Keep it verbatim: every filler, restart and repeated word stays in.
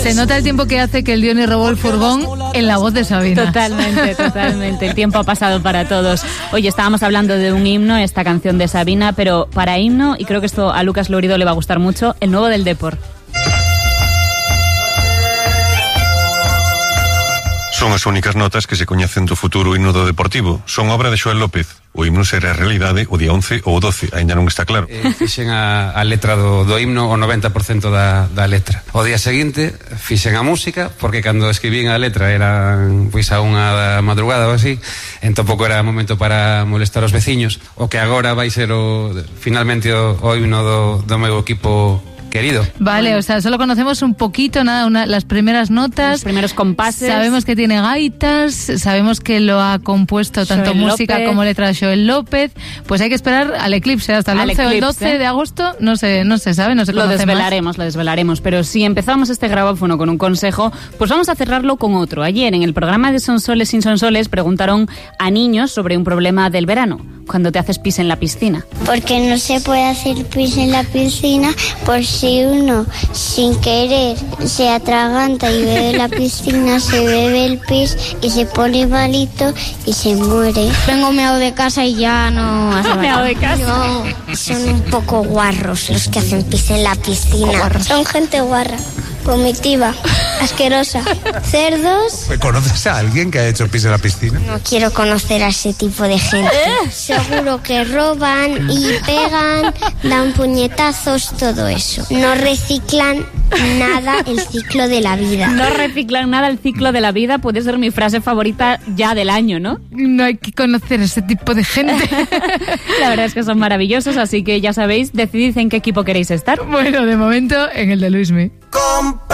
Se nota el tiempo que hace que el Diony robó el furgón en la voz de Sabina. Totalmente, totalmente. El tiempo ha pasado para todos. Oye, estábamos hablando de un himno, esta canción de Sabina, pero para himno, y creo que esto a Lucas Lourido le va a gustar mucho, el nuevo del Depor. Son as únicas notas que se coñecen do futuro himno do Deportivo. Son obra de Xoel López. O himno será realidade o día once ou doce, aínda non está claro. Eh, fixen a, a letra do, do himno o noventa por cento da, da letra. O día seguinte fixen a música, porque cando escribín a letra era pois a unha da madrugada ou así, entón pouco era momento para molestar os veciños. O que agora vai ser o, finalmente o, o himno do, do meu equipo querido. Vale, bueno. O sea, solo conocemos un poquito, nada, una, las primeras notas. Los primeros compases. Sabemos que tiene gaitas, sabemos que lo ha compuesto tanto Xoel música López. como letra de Xoel López. Pues hay que esperar al eclipse, hasta el Al once o el eclipse. doce de agosto, no se, no se sabe, no se Lo conoce desvelaremos, más. lo desvelaremos. Pero si empezamos este grabófono con un consejo, pues vamos a cerrarlo con otro. Ayer, en el programa de Sonsoles sin Sonsoles, preguntaron a niños sobre un problema del verano, cuando te haces pis en la piscina. Porque no se puede hacer pis en la piscina por si uno sin querer se atraganta y bebe la piscina, se bebe el pis y se pone malito y se muere. Vengo meado de casa y ya no hace Meado de casa. No, son un poco guarros los que hacen pis en la piscina. Son gente guarra, vomitiva, asquerosa. Cerdos. ¿Conoces a alguien que ha hecho pis en la piscina? No quiero conocer a ese tipo de gente. Seguro que roban y pegan, dan puñetazos, todo eso. No reciclan nada el ciclo de la vida. No reciclan nada el ciclo de la vida, puede ser mi frase favorita ya del año, ¿no? No hay que conocer a ese tipo de gente. La verdad es que son maravillosos, así que ya sabéis, decidid en qué equipo queréis estar. Bueno, de momento en el de Luismi. Compra